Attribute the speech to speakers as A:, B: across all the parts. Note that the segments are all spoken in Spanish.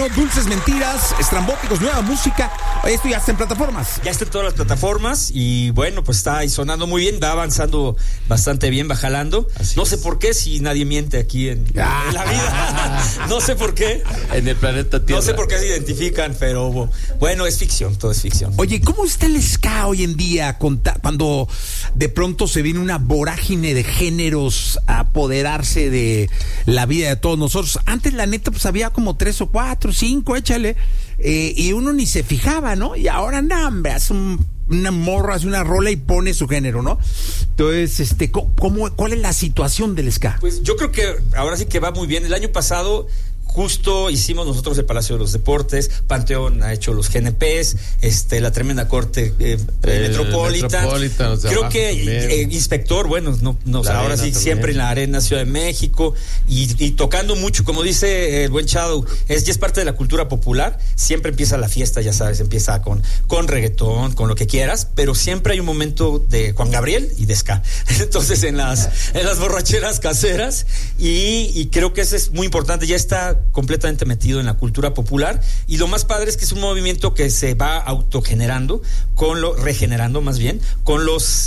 A: bueno, Dulces Mentiras, Estrambóticos, nueva música. Esto ya está en plataformas.
B: Ya está en todas las plataformas y bueno, pues está ahí sonando muy bien, va avanzando bastante bien, va jalando. No sé por qué, si nadie miente aquí en la vida. No sé por qué.
C: En el planeta Tierra.
B: No sé por qué se identifican, pero bueno, es ficción, todo es ficción.
A: Oye, ¿cómo está el ska hoy en día cuando de pronto se viene una vorágine de géneros a apoderarse de la vida de todos nosotros? Antes, la neta, pues había como 3 o 4, 5, échale, y uno ni se fijaba, ¿no? Y ahora, hombre, hace una morra, hace una rola y pone su género, ¿no? Entonces, ¿cuál es la situación del ska?
B: Pues yo creo que ahora sí que va muy bien. El año pasado justo hicimos nosotros el Palacio de los Deportes, Panteón ha hecho los GNPs, la tremenda corte Metropolitan. Creo que Inspector, bueno, no ahora sí, también. Siempre en la Arena Ciudad de México y tocando mucho, como dice el buen Shadow, ya es parte de la cultura popular. Siempre empieza la fiesta, ya sabes, empieza con reggaetón, con lo que quieras, pero siempre hay un momento de Juan Gabriel y de ska. Entonces en las borracheras caseras y creo que eso es muy importante, ya está completamente metido en la cultura popular y lo más padre es que es un movimiento que se va autogenerando, regenerando más bien, con los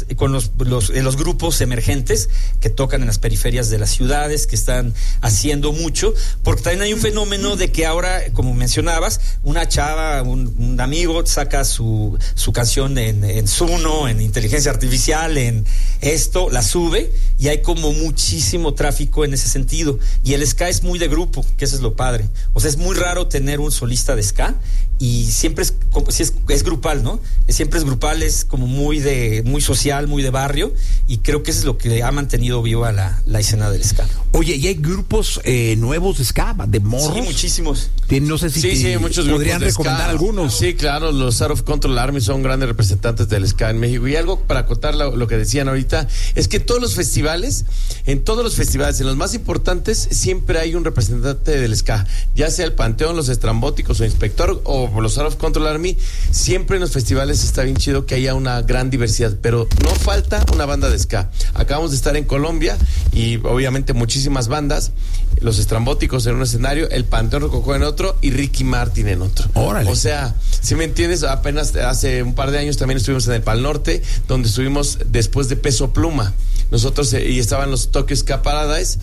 B: grupos emergentes que tocan en las periferias de las ciudades, que están haciendo mucho, porque también hay un fenómeno de que ahora, como mencionabas, una chava, un amigo saca su canción en Suno, en inteligencia artificial, en esto, la sube y hay como muchísimo tráfico en ese sentido y el ska es muy de grupo, que eso es lo padre. O sea, es muy raro tener un solista de ska y siempre es grupal, ¿no? Siempre es grupal, es como muy social, muy de barrio y creo que eso es lo que ha mantenido viva la escena del ska.
A: Oye, ¿y hay grupos nuevos de ska, de morros?
B: Sí, muchísimos.
A: No sé si
C: muchos
A: podrían recomendar algunos.
C: Sí, claro, los Out of Control Army son grandes representantes del ska en México. Y algo para acotar lo que decían ahorita, es que en todos los festivales, en los más importantes, siempre hay un representante del ska, ya sea el Panteón, los Estrambóticos o Inspector o los Out of Control Army. Siempre en los festivales está bien chido que haya una gran diversidad, pero no falta una banda de ska. Acabamos de estar en Colombia y obviamente muchísimas bandas, los Estrambóticos en un escenario, el Panteón Rococó en otro y Ricky Martin en otro.
A: Órale.
C: O sea, si me entiendes, apenas hace un par de años también estuvimos en el Pal Norte, donde estuvimos después de Peso Pluma. Nosotros, y estaban los Tokyo Ska Paradise,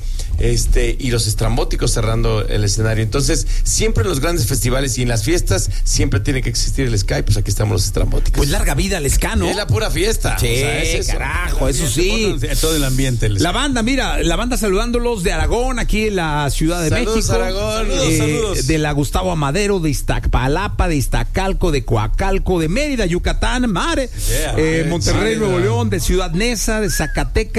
C: y los Estrambóticos cerrando el escenario. Entonces, siempre en los grandes festivales y en las fiestas, siempre tiene que existir el ska, y pues aquí estamos los Estrambóticos.
A: Pues larga vida al ska, ¿no?
C: Es la pura fiesta.
A: Sí,
C: o sea, es eso.
A: Carajo, eso sí.
D: Todo el ambiente.
A: La banda saludándolos de Aragón, aquí en la Ciudad de México.
C: Aragón.
A: Saludos. De la Gustavo Amadero, de Iztapalapa, de Iztacalco, de Coacalco, de Mérida, Yucatán, Monterrey, Nuevo León, de Ciudad Neza, de Zacatecas,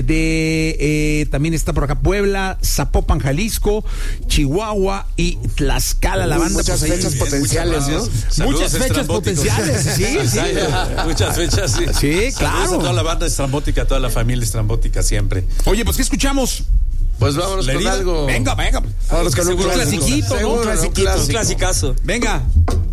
A: también está por acá Puebla, Zapopan, Jalisco, Chihuahua y Tlaxcala. La banda,
E: muchas fechas potenciales, ¿no?
A: Muchas fechas potenciales, sí.
D: Muchas fechas, sí.
A: Sí, claro.
D: Saludos a toda la banda estrambótica, a toda la familia estrambótica siempre.
A: Oye, pues, ¿qué escuchamos?
C: Pues vámonos con algo.
A: Venga.
E: Vámonos con un
A: clasiquito, ¿no?
B: Un clasicazo.
A: Venga.